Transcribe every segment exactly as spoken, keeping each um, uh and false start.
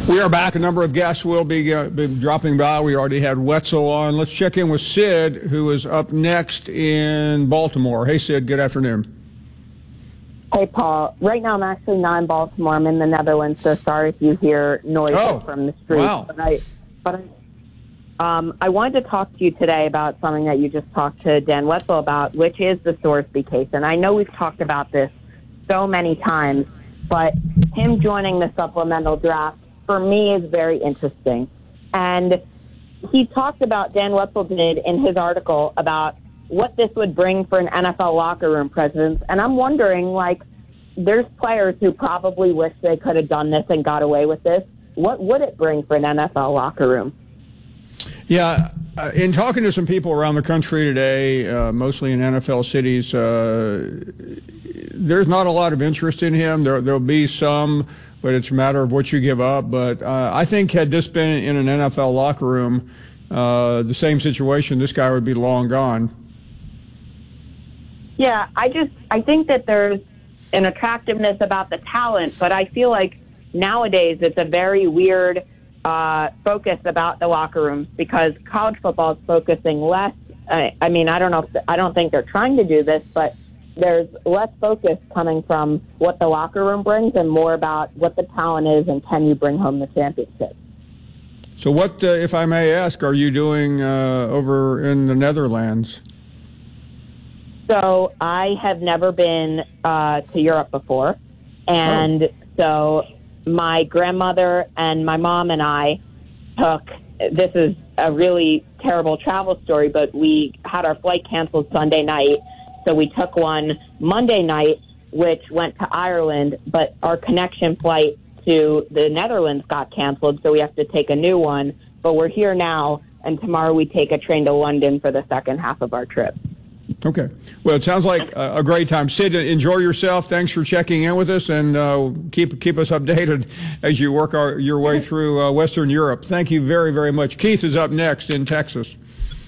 We are back. A number of guests will be, uh, be dropping by. We already had Wetzel on. Let's check in with Sid, who is up next in Baltimore. Hey, Sid, good afternoon. Hey, Paul. Right now I'm actually not in Baltimore. I'm in the Netherlands, so sorry if you hear noise oh, from the street. Wow. But I, but I, um, I wanted to talk to you today about something that you just talked to Dan Wetzel about, which is the Sorsby case. And I know we've talked about this so many times, but him joining the supplemental draft, for me, is very interesting. And he talked about, Dan Wetzel did in his article, about what this would bring for an N F L locker room presence. And I'm wondering, like, there's players who probably wish they could have done this and got away with this. What would it bring for an N F L locker room? Yeah, uh, in talking to some people around the country today, uh, mostly in N F L cities, uh, there's not a lot of interest in him. There, there'll be some, but it's a matter of what you give up. But uh, I think had this been in an N F L locker room, uh, the same situation, this guy would be long gone. Yeah, I just I think that there's an attractiveness about the talent, but I feel like nowadays it's a very weird uh, focus about the locker rooms because college football is focusing less. I, I mean, I don't know. If, I don't think they're trying to do this, but there's less focus coming from what the locker room brings and more about what the talent is and can you bring home the championship. So what, uh, if I may ask, are you doing uh, over in the Netherlands? So I have never been uh, to Europe before, and oh. so my grandmother and my mom and I took, this is a really terrible travel story, but we had our flight canceled Sunday night, so we took one Monday night, which went to Ireland, but our connection flight to the Netherlands got canceled, so we have to take a new one, but we're here now, and tomorrow we take a train to London for the second half of our trip. Okay. Well, it sounds like a great time. Sid, enjoy yourself. Thanks for checking in with us, and uh, keep keep us updated as you work our, your way through uh, Western Europe. Thank you very, very much. Keith is up next in Texas.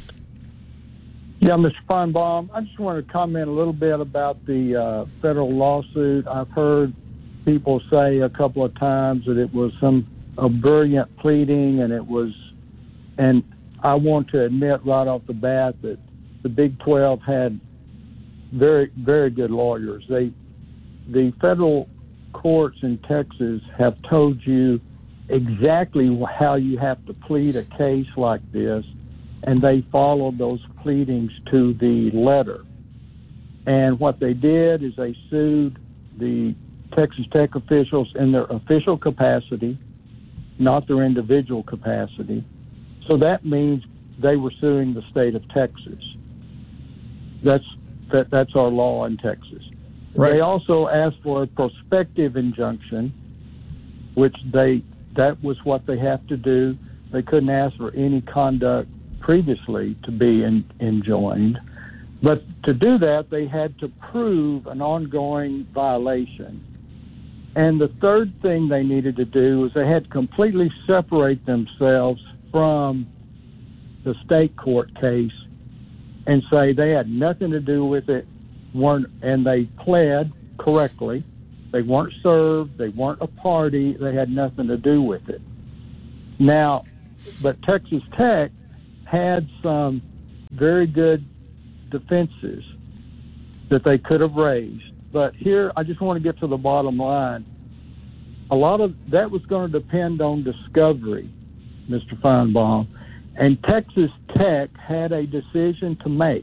Yeah, Mister Feinbaum, I just want to comment a little bit about the uh, federal lawsuit. I've heard people say a couple of times that it was some a brilliant pleading, and it was, and I want to admit right off the bat that the Big twelve had very, very good lawyers. They, the federal courts in Texas have told you exactly how you have to plead a case like this, and they followed those pleadings to the letter. And what they did is they sued the Texas Tech officials in their official capacity, not their individual capacity. So that means they were suing the state of Texas. That's that, that's our law in Texas. Right. They also asked for a prospective injunction, which they that was what they have to do. They couldn't ask for any conduct previously to be in, enjoined. But to do that, they had to prove an ongoing violation. And the third thing they needed to do was they had to completely separate themselves from the state court case and say they had nothing to do with it, weren't, and they pled correctly. They weren't served, they weren't a party, they had nothing to do with it. Now, but Texas Tech had some very good defenses that they could have raised. But here, I just want to get to the bottom line. A lot of that was going to depend on discovery, Mister Feinbaum. And Texas Tech had a decision to make.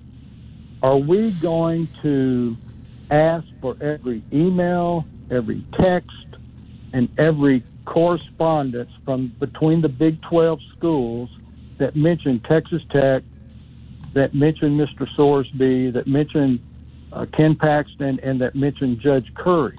Are we going to ask for every email, every text, and every correspondence from between the Big twelve schools that mention Texas Tech, that mention Mister Sorsby, that mention uh, Ken Paxton, and that mention Judge Curry?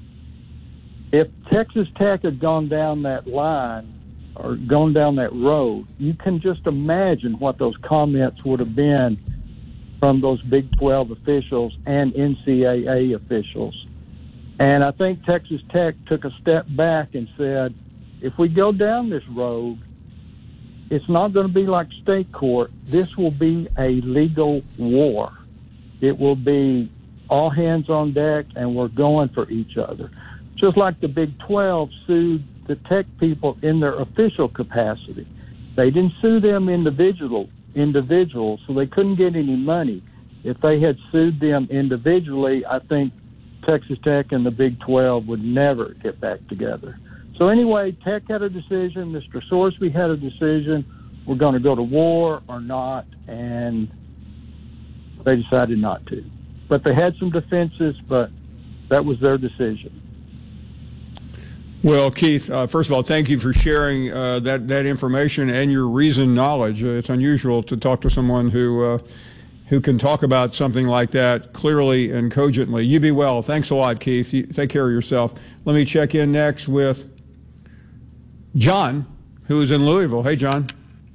If Texas Tech had gone down that line or gone down that road, you can just imagine what those comments would have been from those Big twelve officials and N C double A officials. And I think Texas Tech took a step back and said, if we go down this road, it's not going to be like state court. This will be a legal war. It will be all hands on deck, and we're going for each other. just like the Big twelve sued the Tech people in their official capacity. They didn't sue them individual, individuals, so they couldn't get any money. If they had sued them individually, I think Texas Tech and the Big twelve would never get back together. So anyway, Tech had a decision. Mister Sorsby had a decision. We're going to go to war or not, and they decided not to. But they had some defenses, but that was their decision. Well, Keith, uh, first of all, thank you for sharing uh, that, that information and your reasoned knowledge. Uh, it's unusual to talk to someone who uh, who can talk about something like that clearly and cogently. You be well. Thanks a lot, Keith. You take care of yourself. Let me check in next with John, who is in Louisville. Hey, John.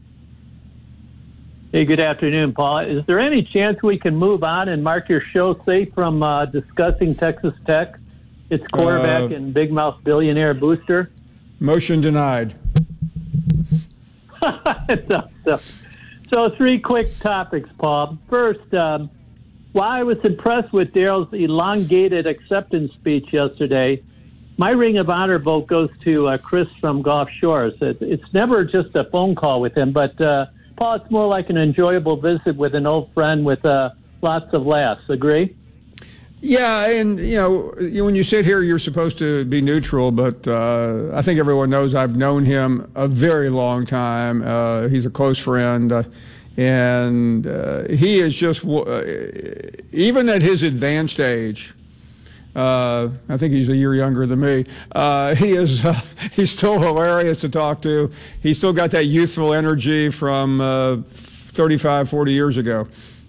Hey, good afternoon, Paul. Is there any chance we can move on and mark your show safe from uh, discussing Texas Tech, its quarterback uh, and big mouth billionaire booster? Motion denied. so, so, so three quick topics, Paul. First, um, while I was impressed with Daryl's elongated acceptance speech yesterday, my Ring of Honor vote goes to uh, Chris from Gulf Shores. It, it's never just a phone call with him, but uh, Paul, it's more like an enjoyable visit with an old friend with uh, lots of laughs. Agree? Yeah, and, you know, when you sit here, you're supposed to be neutral, but uh, I think everyone knows I've known him a very long time. Uh, he's a close friend, uh, and uh, he is just, uh, even at his advanced age, Uh, I think he's a year younger than me. Uh, he is, uh, he's still hilarious to talk to. He's still got that youthful energy from uh, thirty-five, forty years ago.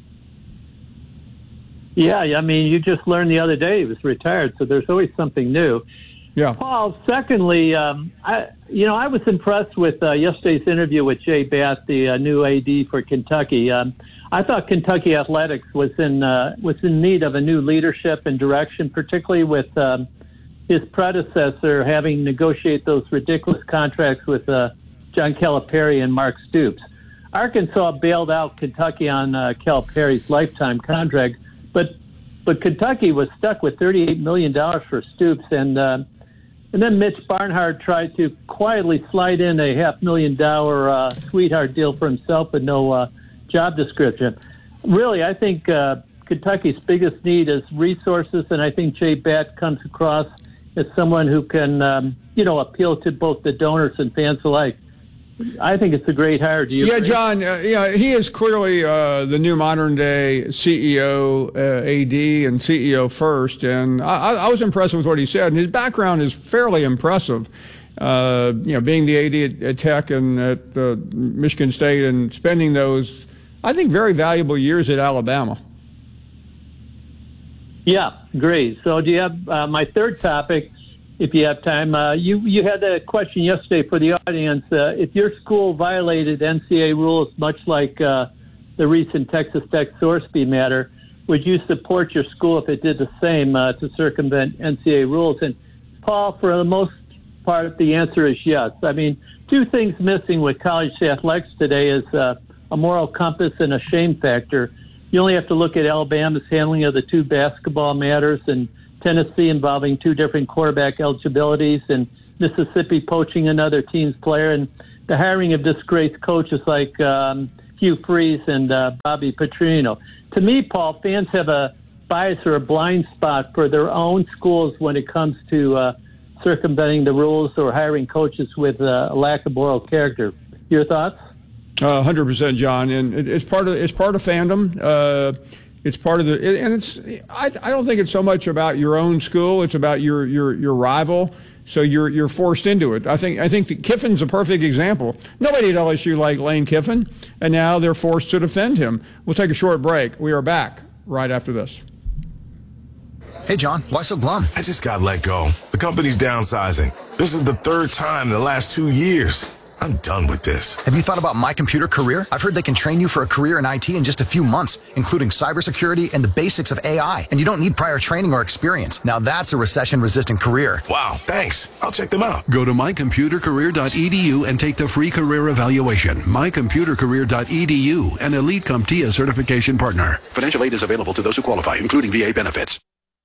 Yeah, I mean, you just learned the other day he was retired, so there's always something new. Yeah. Paul, secondly, um, I, you know, I was impressed with uh, yesterday's interview with Jay Batt, the uh, new A D for Kentucky. Um, I thought Kentucky athletics was in uh, was in need of a new leadership and direction, particularly with um, his predecessor having negotiated those ridiculous contracts with uh, John Calipari and Mark Stoops. Arkansas bailed out Kentucky on uh, Calipari's lifetime contract, but but Kentucky was stuck with thirty-eight million dollars for Stoops, and uh, and then Mitch Barnhart tried to quietly slide in a half million dollar uh, sweetheart deal for himself with no uh, job description. Really, I think uh, Kentucky's biggest need is resources, and I think Jay Batt comes across as someone who can, um, you know, appeal to both the donors and fans alike. I think it's a great hire. Do you Yeah, agree? John, uh, yeah, he is clearly uh, the new modern-day C E O, uh, A D, and C E O first, and I, I was impressed with what he said, and his background is fairly impressive. Uh, you know, being the A D at, at Tech and at uh, Michigan State and spending those, I think, very valuable years at Alabama. Yeah, great. So do you have uh, my third topic, if you have time? Uh, you, you had a question yesterday for the audience. Uh, if your school violated N C A A rules, much like uh, the recent Texas Tech Sorsby matter, would you support your school if it did the same uh, to circumvent N C A A rules? And, Paul, for the most part, the answer is yes. I mean, two things missing with college athletics today is uh, a moral compass and a shame factor. You only have to look at Alabama's handling of the two basketball matters and Tennessee involving two different quarterback eligibilities and Mississippi poaching another team's player and the hiring of disgraced coaches like um, Hugh Freeze and uh, Bobby Petrino. To me, Paul, fans have a bias or a blind spot for their own schools when it comes to uh, circumventing the rules or hiring coaches with uh, a lack of moral character. Your thoughts? Uh, one hundred percent, John, and it, it's part of it's part of fandom. Uh, it's part of the, and it's. I, I don't think it's so much about your own school. It's about your your your rival. So you're you're forced into it. I think I think that Kiffin's a perfect example. Nobody at L S U liked Lane Kiffin, and now they're forced to defend him. We'll take a short break. We are back right after this. Hey, John, why so glum? I just got let go. The company's downsizing. This is the third time in the last two years. I'm done with this. Have you thought about My Computer Career? I've heard they can train you for a career in I T in just a few months, including cybersecurity and the basics of A I. And you don't need prior training or experience. Now that's a recession-resistant career. Wow, thanks. I'll check them out. Go to my computer career dot e d u and take the free career evaluation. my computer career dot e d u, an Elite CompTIA certification partner. Financial aid is available to those who qualify, including V A benefits.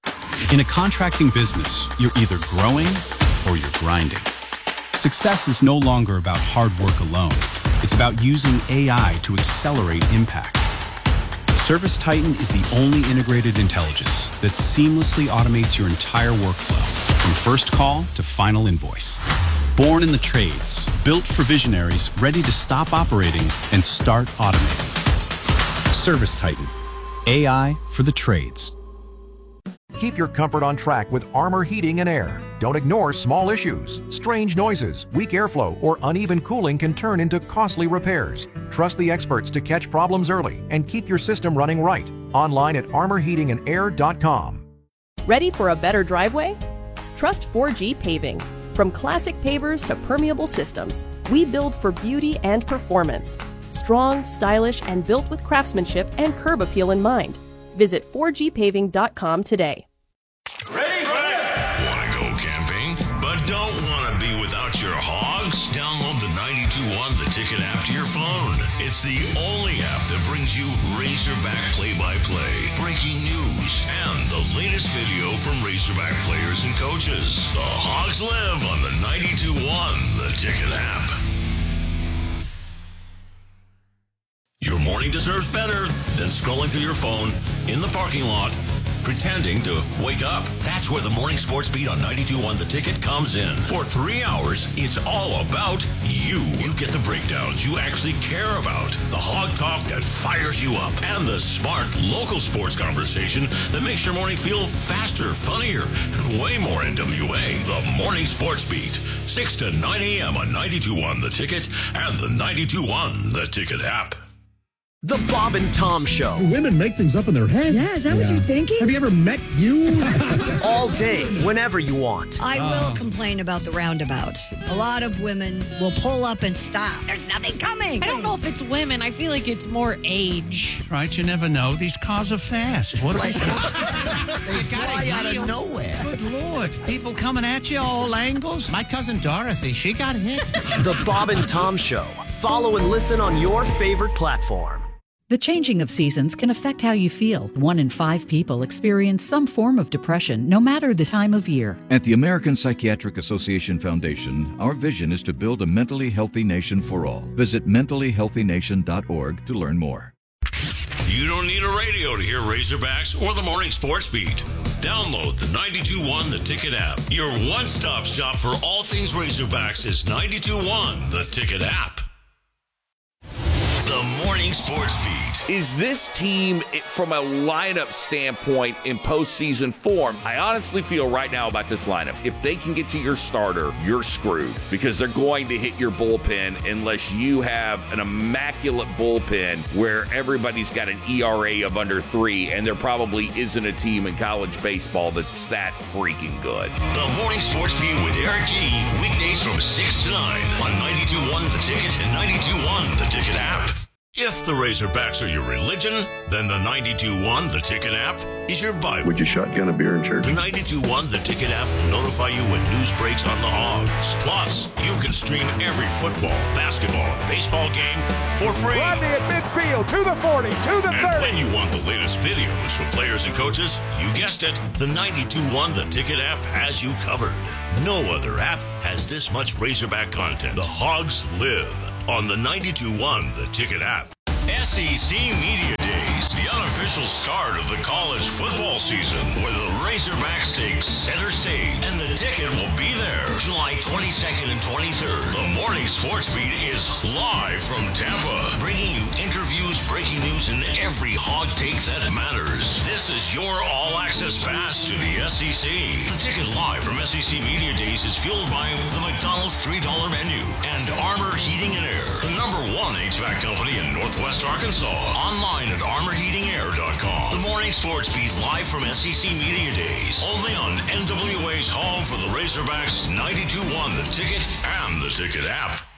In a contracting business, you're either growing or you're grinding. Success is no longer about hard work alone. It's about using A I to accelerate impact. ServiceTitan is the only integrated intelligence that seamlessly automates your entire workflow, from first call to final invoice. Born in the trades, built for visionaries ready to stop operating and start automating. ServiceTitan, A I for the trades. Keep your comfort on track with Armor Heating and Air. Don't ignore small issues. Strange noises, weak airflow, or uneven cooling can turn into costly repairs. Trust the experts to catch problems early and keep your system running right. Online at armor heating and air dot com. Ready for a better driveway? Trust four G Paving. From classic pavers to permeable systems, we build for beauty and performance. Strong, stylish, and built with craftsmanship and curb appeal in mind. Visit four G paving dot com today. Ready? Want to go camping, but don't want to be without your hogs? Download the ninety-two one The Ticket app to your phone. It's the only app that brings you Razorback play-by-play, breaking news, and the latest video from Razorback players and coaches. The Hogs live on the ninety-two one The Ticket app. Your morning deserves better than scrolling through your phone in the parking lot, pretending to wake up. That's where the Morning Sports Beat on ninety-two one The Ticket comes in. For three hours, it's all about you. You get the breakdowns you actually care about, the hog talk that fires you up, and the smart local sports conversation that makes your morning feel faster, funnier, and way more N W A. The Morning Sports Beat, six to nine a.m. on ninety-two one The Ticket and the ninety-two one The Ticket app. The Bob and Tom Show. Do women make things up in their head? Yeah, is that yeah. what you're thinking? Have you ever met you? All day, whenever you want. I will oh. complain about the roundabouts. A lot of women will pull up and stop. There's nothing coming. I don't know if it's women. I feel like it's more age. Right, you never know. These cars are fast. What are they? They fly out of nowhere. Good Lord. People coming at you all angles. My cousin Dorothy, she got hit. The Bob and Tom Show. Follow and listen on your favorite platform. The changing of seasons can affect how you feel. One in five people experience some form of depression, no matter the time of year. At the American Psychiatric Association Foundation, our vision is to build a mentally healthy nation for all. Visit mentally healthy nation dot org to learn more. You don't need a radio to hear Razorbacks or the Morning Sports Beat. Download the ninety-two one The Ticket app. Your one-stop shop for all things Razorbacks is ninety-two one The Ticket app. The Morning Sports Beat. Is this team, from a lineup standpoint, in postseason form? I honestly feel right now about this lineup, if they can get to your starter, you're screwed, because they're going to hit your bullpen unless you have an immaculate bullpen where everybody's got an E R A of under three, and there probably isn't a team in college baseball that's that freaking good. The Morning Sports Beat with Eric G. Weekdays from six to nine on ninety-two one The Ticket and ninety-two one The Ticket app. If the Razorbacks are your religion, then the ninety-two one The Ticket app is your Bible. Would you shotgun a beer in church? The ninety-two one The Ticket app will notify you when news breaks on the Hogs. Plus, you can stream every football, basketball, and baseball game for free. Rodney at midfield, to the forty, to the thirty. And when you want the latest videos from players and coaches, you guessed it, the ninety-two one The Ticket app has you covered. No other app has this much Razorback content. The Hogs live on the ninety-two one The Ticket app. S E C Media Days, the unofficial start of the college football season, where the Razorbacks take center stage, and the Ticket will be there July twenty-second and twenty-third. The Morning Sports Beat is live from Tampa, bringing you interviews, breaking news, and every hog take that matters. This is your all-access pass to the S E C. The Ticket live from S E C Media Days is fueled by the McDonald's three dollar menu and Armor Heating and Air, the number one H V A C company in Northwest Arkansas. Online at armor heating air dot com. The Morning Sports Beat live from S E C Media Days. Only on N W A's home for the Razorbacks, ninety-two one The Ticket and the Ticket app.